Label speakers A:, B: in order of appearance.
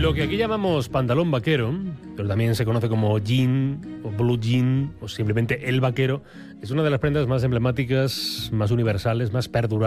A: Lo que aquí llamamos pantalón vaquero, pero también se conoce como jean o blue jean o simplemente el vaquero, es una de las prendas más emblemáticas, más universales, más perdurables